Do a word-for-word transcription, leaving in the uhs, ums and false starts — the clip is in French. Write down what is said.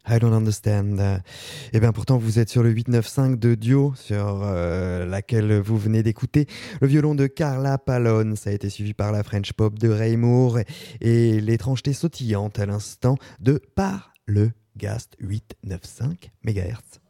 I don't understand. Eh bien, pourtant, vous êtes sur le huit neuf cinq de Dio, sur euh, laquelle vous venez d'écouter le violon de Carla Pallone. Ça a été suivi par la French Pop de Ray Moore et l'étrangeté sautillante à l'instant de Par le Gast huit neuf cinq mégahertz.